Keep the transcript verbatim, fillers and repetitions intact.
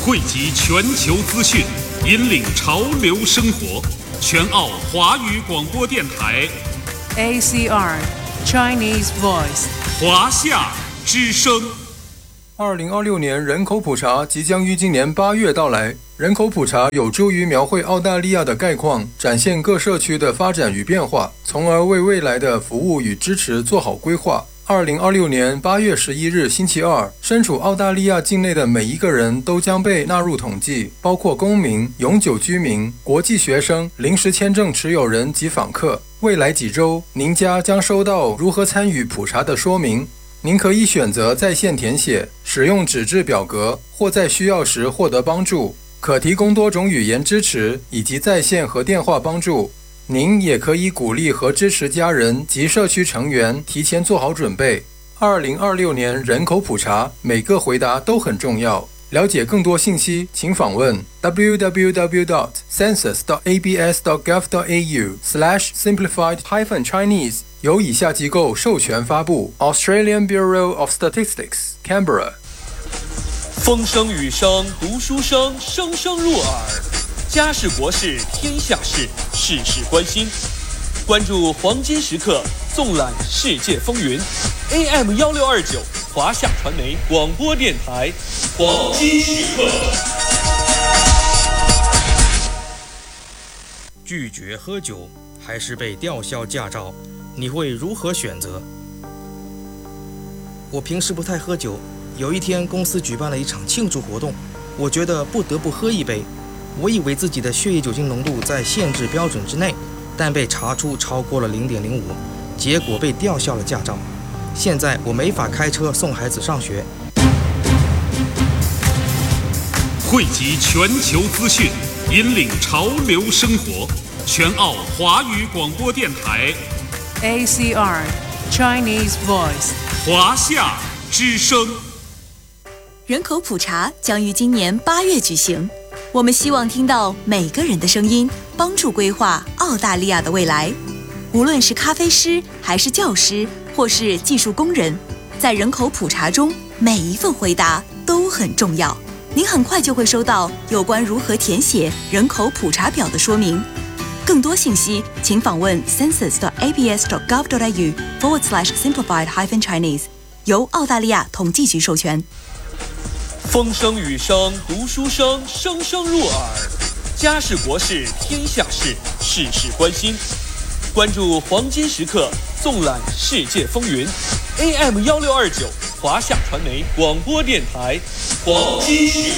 汇集全球资讯，引领潮流生活。全澳华语广播电台 A C R Chinese Voice 华夏之声。 二零二六年人口普查即将于今年八月到来。人口普查有助于描绘澳大利亚的概况，展现各社区的发展与变化，从而为未来的服务与支持做好规划。二零二六年八月十一日星期二，身处澳大利亚境内的每一个人都将被纳入统计，包括公民、永久居民、国际学生、临时签证持有人及访客。未来几周，您家将收到如何参与普查的说明。您可以选择在线填写，使用纸质表格，或在需要时获得帮助。可提供多种语言支持以及在线和电话帮助。您也可以鼓励和支持家人及社区成员提前做好准备。二零二六年人口普查，每个回答都很重要。了解更多信息，请访问 w w w dot census dot a b s dot gov dot a u slash simplified hyphen Chinese。由以下机构授权发布 ：Australian Bureau of Statistics, Canberra。 风声雨声，读书声，声声入耳。家事国事天下事，事事关心。关注黄金时刻，纵览世界风云。A M 一六二九，华夏传媒广播电台，黄金时刻。 拒绝喝酒还是被吊销驾照，你会如何选择？我平时不太喝酒，有一天公司举办了一场庆祝活动，我觉得不得不喝一杯。我以为自己的血液酒精浓度在限制标准之内，但被查出超过了 零点零五， 结果被吊销了驾照。现在我没法开车送孩子上学。 汇集全球资讯，引领潮流生活。全澳华语广播电台 A C R Chinese Voice 华夏之声。 人口普查将于今年八月举行，我们希望听到每个人的声音，帮助规划澳大利亚的未来。无论是咖啡师，还是教师，或是技术工人，在人口普查中，每一份回答都很重要。您很快就会收到有关如何填写人口普查表的说明。更多信息，请访问 census dot a b s dot gov dot a u forward slash simplified hyphen Chinese， 由澳大利亚统计局授权。 风声雨声，读书声，声声入耳。家事国事天下事，事事关心。关注黄金时刻，纵览世界风云。A M 一六二九，华夏传媒广播电台，黄金时刻。